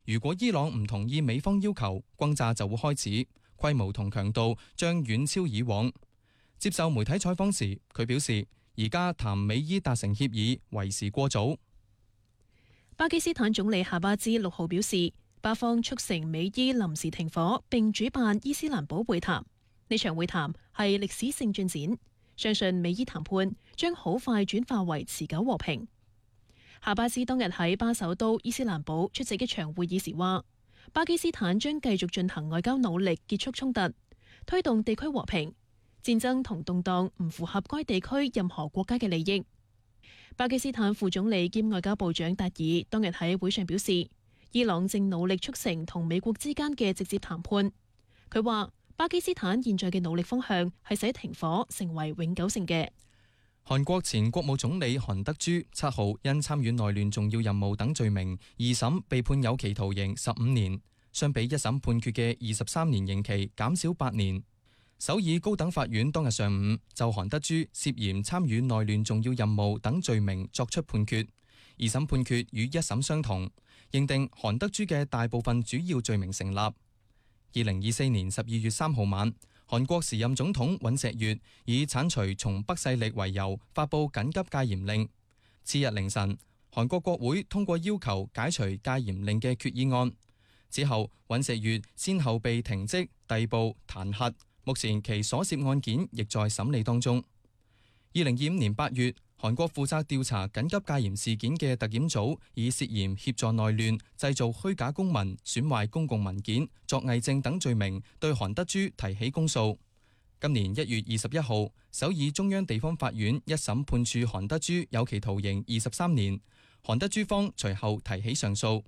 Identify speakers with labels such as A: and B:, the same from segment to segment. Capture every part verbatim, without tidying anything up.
A: 如果伊朗唔同意美方要求，轟炸就會開始，規模同強度將遠超以往。接受媒體採訪時，佢表示而家談美伊達成協議為時過早。
B: 巴基斯坦總理夏巴茲六號表示，巴方促成美伊臨時停火並主辦伊斯蘭堡會談，呢場會談係歷史性進展，相信美伊談判將好快轉化為持久和平。夏巴茲當日喺巴首都伊斯蘭堡出席一場會議時話，巴基斯坦將繼續進行外交努力結束衝突，推動地區和平。戰爭同動盪唔符合該地區任何國家嘅利益。巴基斯坦副總理兼外交部長達爾當日喺會上表示，伊朗正努力促成同美國之間嘅直接談判。佢話，巴基斯坦現在嘅努力方向係使停火成為永久性嘅。
A: 韓國前國務總理韓德洙七號因參與內亂重要任務等罪名，二審被判有期徒刑十五年，相比一審判決嘅二十三年刑期減少八年。首爾高等法院當日上午就韓德洙涉嫌參與內亂重要任務等罪名作出判決，二審判決與一審相同，認定韓德洙嘅大部分主要罪名成立。二零二四年十二月三號晚，韓國時任總統尹錫悅以剷除從北勢力為由發布緊急戒嚴令。次日凌晨，韓國國會通過要求解除戒嚴令嘅決議案。之後，尹錫悅先後被停職、逮捕、彈劾。目前其所涉案件亦在審理當中。二零二五年八月，韓國負責調查緊急戒嚴事件嘅特檢組以涉嫌協助內亂、製造虛假公文、損壞公共文件、作偽證等罪名，對韓德洙提起公訴。今年一月二十一號，首爾中央地方法院一審判處韓德洙有期徒刑二十三年，韓德洙方隨後提起上訴。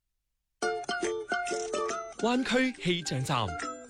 C: 灣區氣象站。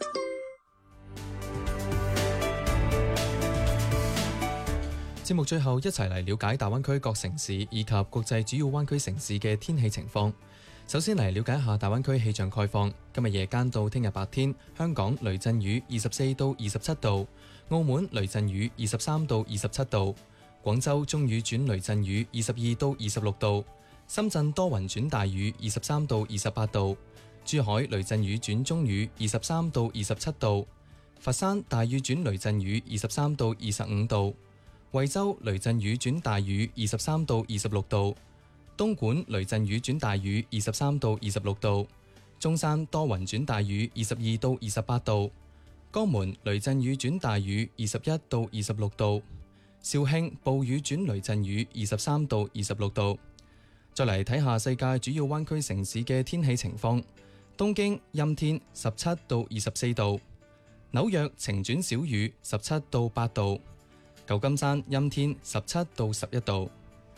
A: 節目最後一齊嚟了解大灣區各城市以及國際主要灣區城市嘅天氣情況。首先嚟了解一下大灣區氣象概況。今日夜間到聽日白天，香港雷陣雨二十四到二十七度，澳門雷陣雨二十三到二十七度，廣州中雨轉雷陣雨二十二到二十六度，深圳多雲轉大雨二十三到二十八度，珠海雷陣雨轉中雨二十三到二十七度，佛山大雨轉雷陣雨二十三到二十五度，惠州雷陣雨轉大雨二十三到二十六度，東莞雷陣雨轉大雨二十三到二十六度，中山多雲轉大雨二十二到二十八度，江門雷陣雨轉大雨二十一到二十六度，肇慶暴雨轉雷陣雨二十三到二十六度。再嚟睇下世界主要灣區城市嘅天氣情況。東京陰天十七到二十四度，紐約晴轉小雨十七到八度，舊金山陰天十七到十一度。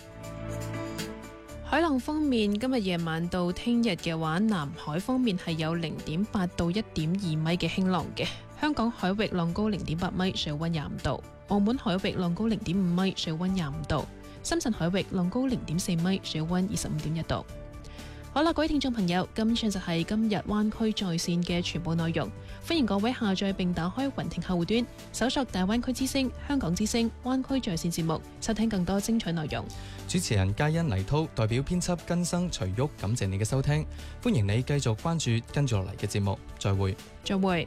B: 海浪方面，今日夜晚到聽日嘅話，南海方面係有零點八到一點二米嘅輕浪嘅。香港海域浪高零點八米，水溫廿五度；澳門海域浪高零點五米，水溫廿五度；深圳海域浪高零點四米，水溫二十五點一度。好啦，各位聽眾朋友，今次就係今日灣區在線嘅全部內容。歡迎各位下載並打開雲聽客戶端，搜索大灣區之聲、香港之聲、灣區在線節目，收聽更多精彩內容。
A: 主持人嘉欣黎濤代表編輯根生徐旭，感謝你嘅收聽。歡迎你繼續關注跟住落嚟嘅節目。再會。
B: 再會。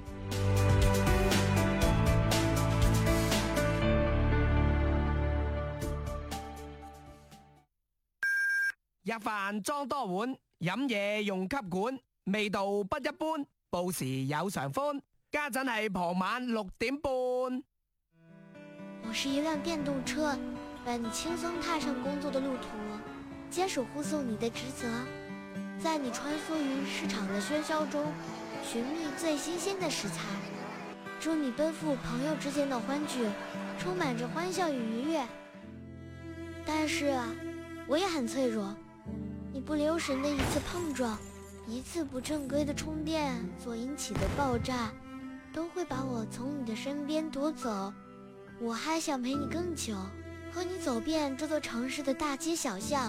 D: 日飯裝多碗，飲嘢用吸管，味道不一般。報時有常歡，家陣係傍晚六點半。
E: 我是一輛電動車，伴你輕鬆踏上工作的路途，堅守護送你的職責，在你穿梭於市場的喧囂中，尋覓最新鮮的食材。祝你奔赴朋友之間的歡聚，充滿着歡笑與愉悅。但是啊，我也很脆弱。你不留神的一次碰撞，一次不正規的充電所引起的爆炸，都會把我從你的身邊奪走。我還想陪你更久，和你走遍這座城市的大街小巷。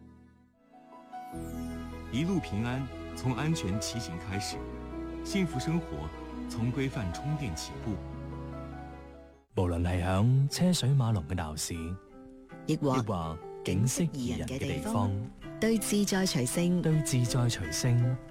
F: 一路平安，從安全騎行開始，幸福生活從規範充電起步。
G: 無論係響車水馬龍嘅鬧市，
H: 亦或
G: 景色宜人嘅地方，
H: 對自在隨性，
G: 對自在隨性，